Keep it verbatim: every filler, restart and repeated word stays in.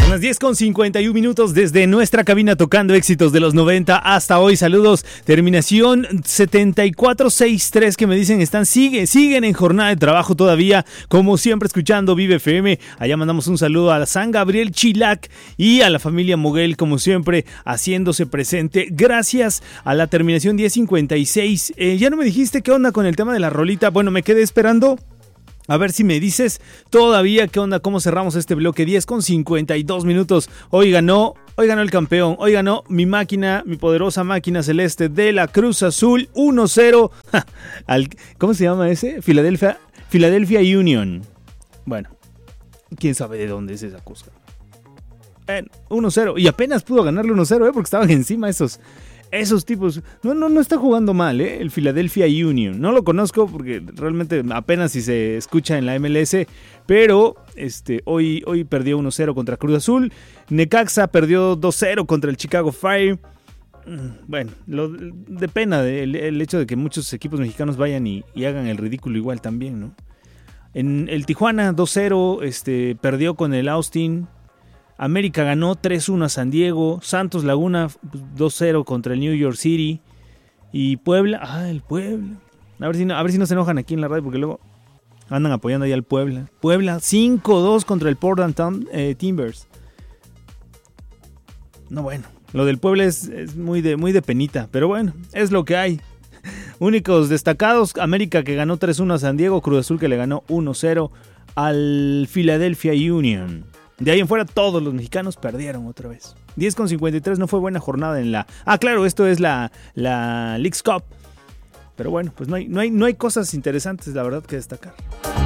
Son las diez con cincuenta y un minutos desde nuestra cabina tocando éxitos de los noventa hasta hoy. Saludos, terminación setenta y cuatro sesenta y tres que me dicen están, sigue, siguen en jornada de trabajo todavía, como siempre escuchando Vive F M. Allá mandamos un saludo a San Gabriel Chilac y a la familia Moguel, como siempre, haciéndose presente. Gracias a la terminación diez cincuenta y seis. Eh, ya no me dijiste qué onda con el tema de la rolita. Bueno, me quedé esperando. A ver si me dices todavía qué onda, cómo cerramos este bloque. Diez con cincuenta y dos minutos. Hoy ganó, hoy ganó el campeón. Hoy ganó mi máquina, mi poderosa máquina celeste de la Cruz Azul uno cero. Al, ¿Cómo se llama ese? Philadelphia, Philadelphia Union. Bueno, quién sabe de dónde es esa cosa. Eh, uno cero. Y apenas pudo ganarle uno cero, ¿eh? Porque estaban encima esos... Esos tipos, no, no, no está jugando mal, ¿eh? El Philadelphia Union. No lo conozco porque realmente apenas si se escucha en la M L S, pero este, hoy, hoy perdió uno cero contra Cruz Azul. Necaxa perdió dos cero contra el Chicago Fire. Bueno, lo, de pena el, el hecho de que muchos equipos mexicanos vayan y, y hagan el ridículo igual también, ¿no? En el Tijuana dos cero este, perdió con el Austin. América ganó tres uno a San Diego. Santos Laguna dos cero contra el New York City. Y Puebla, ah, el Puebla. A ver si no, a ver si no se enojan aquí en la radio porque luego andan apoyando ahí al Puebla. Puebla cinco dos contra el Portland Town, eh, Timbers. No, bueno, lo del Puebla es, es muy, de, muy de penita, pero bueno, es lo que hay. Únicos destacados, América que ganó tres uno a San Diego, Cruz Azul que le ganó uno cero al Philadelphia Union. De ahí en fuera todos los mexicanos perdieron otra vez. diez con cincuenta y tres, no fue buena jornada en la... Ah, claro, esto es la, la Leagues Cup. Pero bueno, pues no hay, no hay, no hay cosas interesantes, la verdad, que destacar.